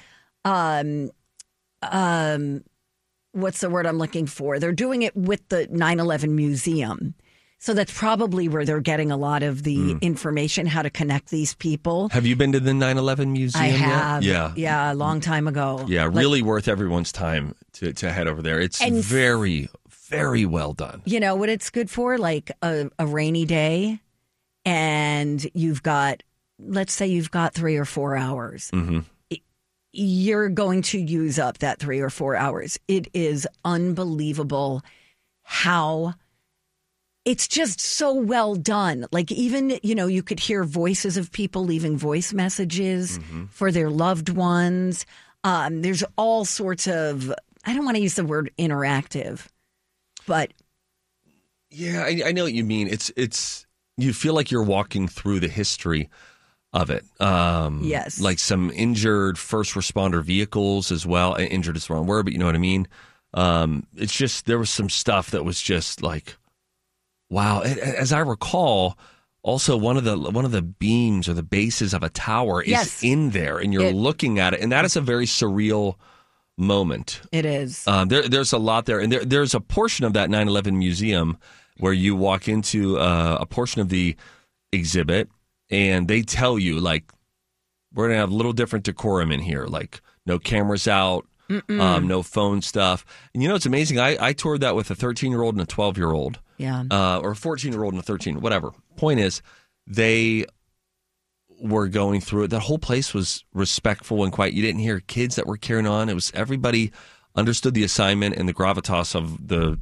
what's the word I'm looking for? They're doing it with the 9/11 Museum. So that's probably where they're getting a lot of the information, how to connect these people. Have you been to the 9/11 Museum I have. yet? Yeah, a long time ago. Yeah, really worth everyone's time to head over there. It's very, very well done. You know what it's good for? Like a rainy day, and you've got, let's say you've got 3 or 4 hours. Mm-hmm. You're going to use up that 3 or 4 hours. It is unbelievable how it's just so well done. Like even, you could hear voices of people leaving voice messages for their loved ones. There's all sorts of, I don't want to use the word interactive, but. Yeah, I know what you mean. It's you feel like you're walking through the history of it. Yes. Like some injured first responder vehicles as well. Injured is the wrong word, but you know what I mean? It's just, there was some stuff that was just like, wow. As I recall, also one of the beams or the bases of a tower is in there, and you're looking at it, and that is a very surreal moment. It is. There's a lot there, and there's a portion of that 9/11 museum where you walk into a portion of the exhibit, and they tell you, like, we're going to have a little different decorum in here, like no cameras out, no phone stuff. And it's amazing. I toured that with a 13-year-old and a 12-year-old. Yeah. Or a 14-year-old and a 13, whatever. Point is, they were going through it. That whole place was respectful and quiet. You didn't hear kids that were carrying on. It was, everybody understood the assignment and the gravitas of the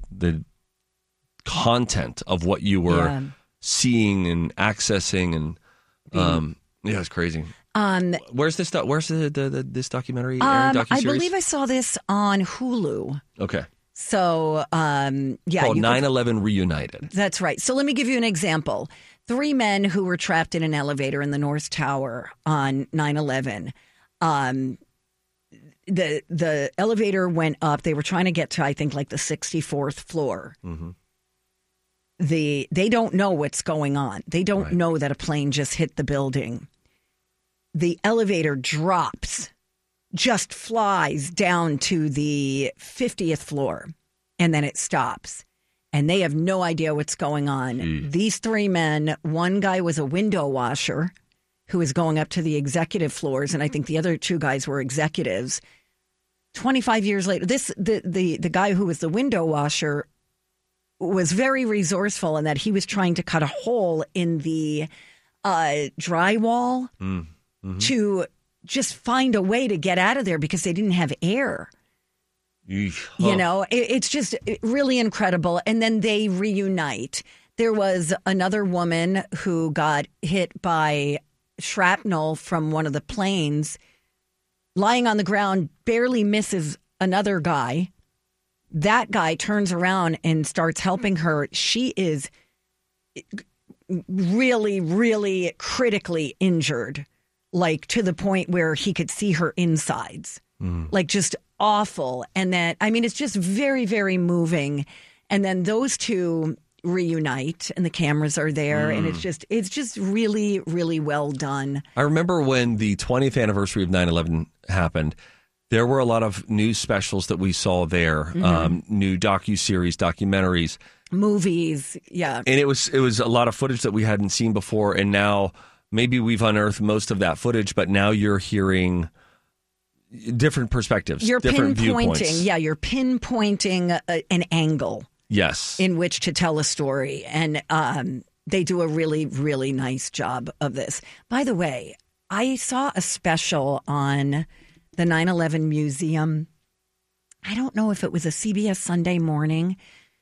content of what you were seeing and accessing, and it's crazy. Where's this? Where's this documentary? I believe I saw this on Hulu. Okay. So, yeah. Called 9/11 Reunited. That's right. So let me give you an example. 3 men who were trapped in an elevator in the North Tower on 9/11. The elevator went up. They were trying to get to, I think, like the 64th floor. Mm-hmm. They don't know what's going on. They don't know that a plane just hit the building. The elevator drops, just flies down to the 50th floor, and then it stops. And they have no idea what's going on. These 3 men, one guy was a window washer who was going up to the executive floors, and I think the other 2 guys were executives. 25 years later, the guy who was the window washer was very resourceful in that he was trying to cut a hole in the drywall to just find a way to get out of there because they didn't have air. You know, it's just really incredible. And then they reunite. There was another woman who got hit by shrapnel from one of the planes, lying on the ground, barely misses another guy. That guy turns around and starts helping her. She is really, really critically injured, like to the point where he could see her insides, like just awful. And then, I mean, it's just very, very moving. And then those 2 reunite and the cameras are there. And it's just really, really well done. I remember when the 20th anniversary of 9/11 happened, there were a lot of news specials that we saw there, new docuseries, documentaries. Movies, yeah. And it was a lot of footage that we hadn't seen before. And now maybe we've unearthed most of that footage, but now you're hearing different perspectives, different viewpoints. Yeah, you're pinpointing an angle. Yes. In which to tell a story. And they do a really, really nice job of this. By the way, I saw a special on the 9/11 Museum. I don't know if it was a CBS Sunday Morning.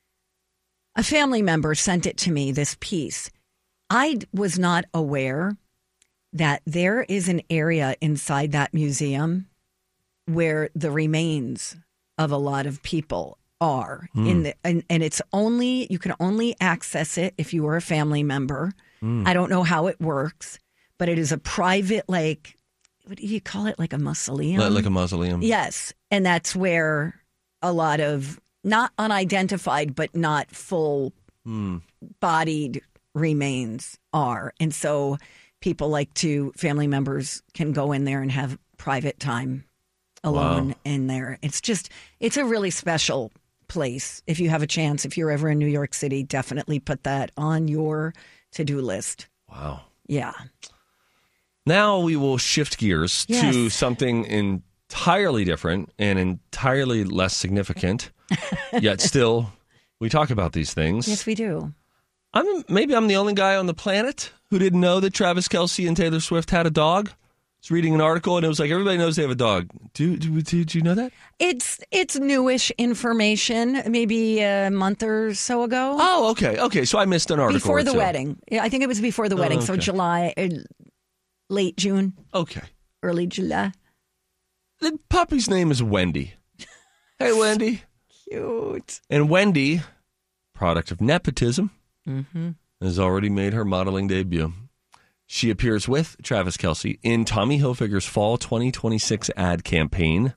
A family member sent it to me, this piece. I was not aware that there is an area inside that museum where the remains of a lot of people are. And it's only, you can only access it if you are a family member. I don't know how it works, but it is a private, like, what do you call it? Like a mausoleum? Like a mausoleum. Yes. And that's where a lot of not unidentified, but not full bodied remains are. And so people family members can go in there and have private time alone in there. It's a really special place. If you have a chance, if you're ever in New York City, definitely put that on your to-do list. Wow. Yeah. Now we will shift gears to something entirely different and entirely less significant, yet still we talk about these things. Yes, we do. Maybe I'm the only guy on the planet who didn't know that Travis Kelce and Taylor Swift had a dog. I was reading an article and it was like, everybody knows they have a dog. Did you know that? It's newish information, maybe a month or so ago. Oh, okay. Okay, so I missed an article before the wedding. Yeah, I think it was before the wedding, so July, late June. Okay. Early July. The puppy's name is Wendy. Hey, Wendy. Cute. And Wendy, product of nepotism, has already made her modeling debut. She appears with Travis Kelce in Tommy Hilfiger's Fall 2026 ad campaign.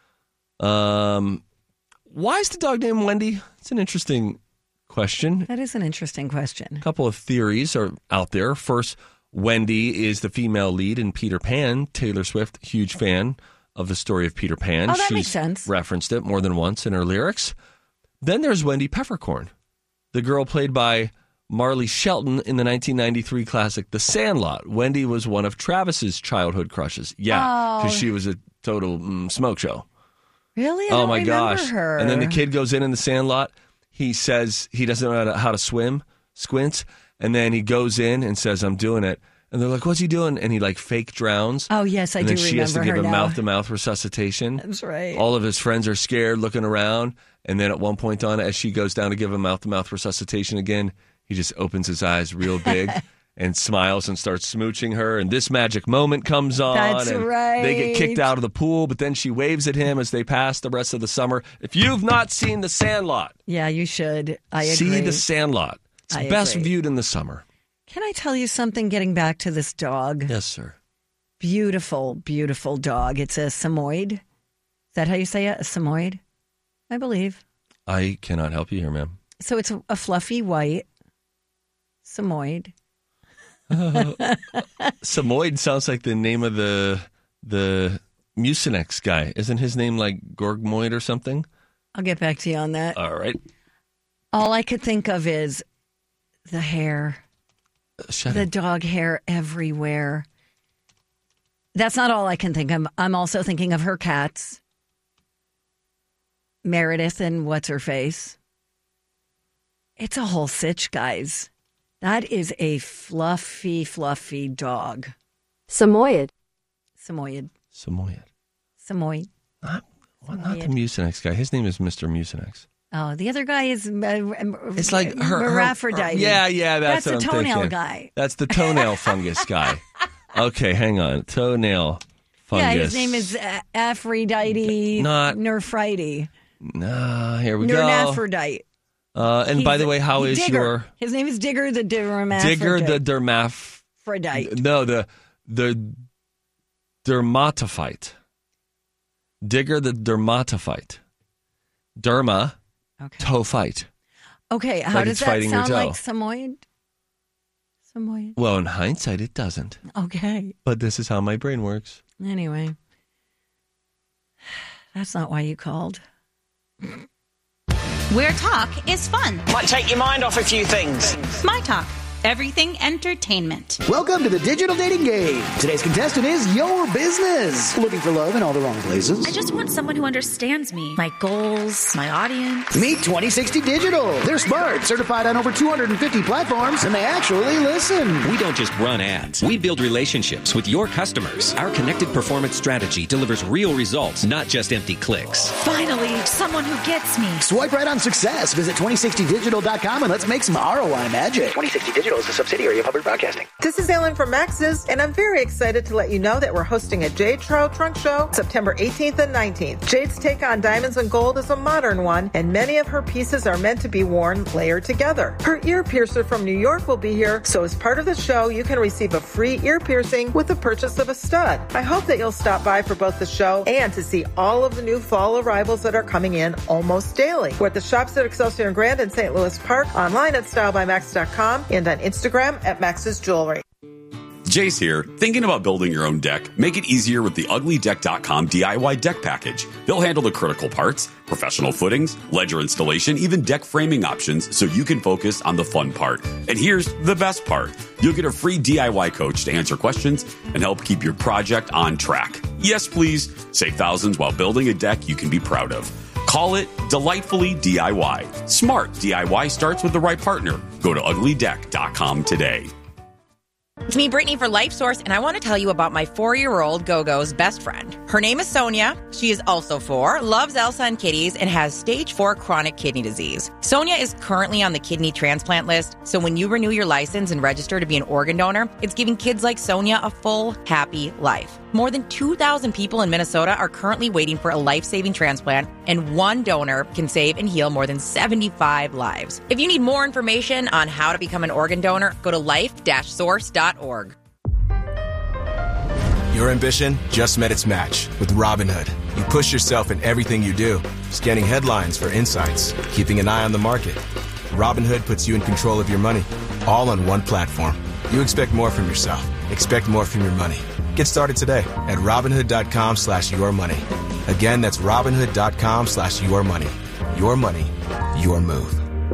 Why is the dog named Wendy? It's an interesting question. That is an interesting question. A couple of theories are out there. First, Wendy is the female lead in Peter Pan. Taylor Swift, huge fan of the story of Peter Pan. Oh, that makes sense. Referenced it more than once in her lyrics. Then there's Wendy Peppercorn, the girl played by Marley Shelton in the 1993 classic The Sandlot. Wendy was one of Travis's childhood crushes. Yeah, because she was a total smoke show. Really? Oh my gosh. Her. And then the kid goes in The Sandlot. He says he doesn't know how to swim, squints. And then he goes in and says, I'm doing it. And they're like, what's he doing? And he fake drowns. Oh, yes, I do remember her. And then she has to give him mouth-to-mouth resuscitation. That's right. All of his friends are scared, looking around. And then at one point on, as she goes down to give him mouth-to-mouth resuscitation again, he just opens his eyes real big. and smiles and starts smooching her. And this magic moment comes on. That's and right. They get kicked out of the pool, but then she waves at him as they pass the rest of the summer. If you've not seen The Sandlot, Yeah, you should. I agree. see The Sandlot. It's I best agree. viewed in the summer. Can I tell you something getting back to this dog? Yes, sir. Beautiful, beautiful dog. It's a Samoyed. Is that how you say it? A Samoyed? I believe. I cannot help you here, ma'am. So it's a fluffy white Samoyed. Samoyed sounds like the name of the Mucinex guy. Isn't his name like Gorgmoid or something? I'll get back to you on that. All right. All I could think of is the hair. The dog hair everywhere. That's not all I can think of. I'm also thinking of her cats. Meredith and what's-her-face. It's a whole sitch, guys. That is a fluffy, fluffy dog. Samoyed. Samoyed. Samoyed. Samoyed. Not the Mucinex guy. His name is Mr. Mucinex. Oh, the other guy is It's like her hermaphrodite. Yeah, that's the what I'm toenail thinking. guy. That's the toenail fungus guy. Okay, hang on. Toenail fungus. Yeah, his name is Aphrodite. Not- Nerphritis. Here we go. Nermaphrodite. And by the way, how is Digger. your His name is Digger the Dermaphrodite. Digger the dermaphrodite? No, the dermatophyte. Digger the dermatophyte. Derma. Okay. Toe fight. Okay, how Like does it's that fighting your sound toe. like Samoyed? Samoyed. Well, in hindsight, it doesn't. Okay. But this is how my brain works. Anyway. That's not why you called. Where talk is fun. Might take your mind off a few things. My Talk. Everything entertainment. Welcome to the digital dating game. Today's contestant is your business. Looking for love in all the wrong places? I just want someone who understands me, my goals, my audience. Meet 2060 Digital. They're smart, certified on over 250 platforms, and they actually listen. We don't just run ads. We build relationships with your customers. Our connected performance strategy delivers real results, not just empty clicks. Finally, someone who gets me. Swipe right on success. Visit 2060digital.com and let's make some ROI magic. 2060 Digital is a subsidiary of Hubbard Broadcasting. This is Ellen from Max's, and I'm very excited to let you know that we're hosting a Jade Trout Trunk Show September 18th and 19th. Jade's take on diamonds and gold is a modern one, and many of her pieces are meant to be worn layered together. Her ear piercer from New York will be here, so as part of the show, you can receive a free ear piercing with the purchase of a stud. I hope that you'll stop by for both the show and to see all of the new fall arrivals that are coming in almost daily. We're at the shops at Excelsior and Grand in St. Louis Park, online at StyleByMax.com, and on Instagram at Max's Jewelry. Jay's here. Thinking about building your own deck? Make it easier with the UglyDeck.com DIY deck package. They'll handle the critical parts, professional footings, ledger installation, even deck framing options so you can focus on the fun part. And here's the best part. You'll get a free DIY coach to answer questions and help keep your project on track. Yes, please. Save thousands while building a deck you can be proud of. Call it Delightfully DIY. Smart DIY starts with the right partner. Go to UglyDeck.com today. It's me, Brittany, for LifeSource, and I want to tell you about my 4-year-old Go-Go's best friend. Her name is Sonia. She is also 4, loves Elsa and kitties, and has stage 4 chronic kidney disease. Sonia is currently on the kidney transplant list, so when you renew your license and register to be an organ donor, it's giving kids like Sonia a full, happy life. More than 2,000 people in Minnesota are currently waiting for a life-saving transplant, and one donor can save and heal more than 75 lives. If you need more information on how to become an organ donor, go to life-source.org. Your ambition just met its match with Robinhood. You push yourself in everything you do, scanning headlines for insights, keeping an eye on the market. Robinhood puts you in control of your money, all on one platform. You expect more from yourself. Expect more from your money. Get started today at Robinhood.com/yourmoney. Again, that's Robinhood.com/yourmoney. Your money, your move.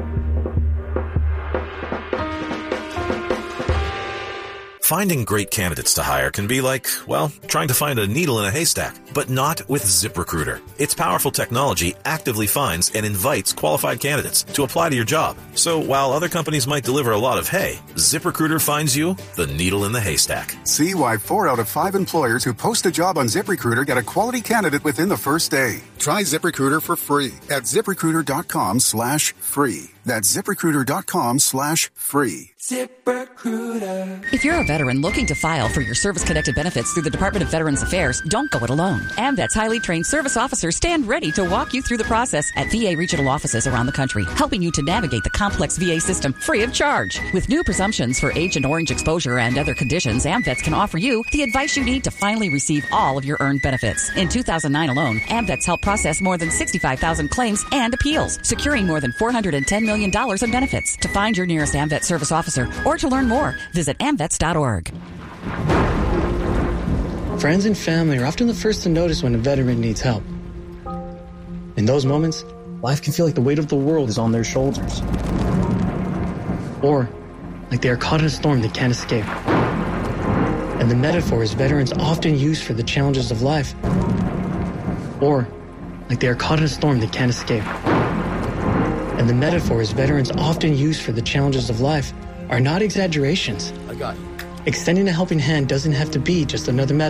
Finding great candidates to hire can be like, well, trying to find a needle in a haystack, but not with ZipRecruiter. Its powerful technology actively finds and invites qualified candidates to apply to your job. So while other companies might deliver a lot of hay, ZipRecruiter finds you the needle in the haystack. See why 4 out of 5 employers who post a job on ZipRecruiter get a quality candidate within the first day. Try ZipRecruiter for free at ZipRecruiter.com/free. That's ZipRecruiter.com/free. ZipRecruiter. If you're a veteran looking to file for your service-connected benefits through the Department of Veterans Affairs, don't go it alone. AMVET's highly trained service officers stand ready to walk you through the process at VA regional offices around the country, helping you to navigate the complex VA system free of charge. With new presumptions for Agent Orange exposure and other conditions, AMVETS can offer you the advice you need to finally receive all of your earned benefits. In 2009 alone, AMVETS helped process more than 65,000 claims and appeals, securing more than $410 million in benefits. To find your nearest AMVET service officer or to learn more, visit amvets.org. Friends and family are often the first to notice when a veteran needs help. In those moments, life can feel like the weight of the world is on their shoulders. Or like they are caught in a storm they can't escape. And the metaphor is veterans often use for the challenges of life. Or like they are caught in a storm they can't escape. And the metaphor is veterans often use for the challenges of life are not exaggerations. I got it. Extending a helping hand doesn't have to be just another metaphor.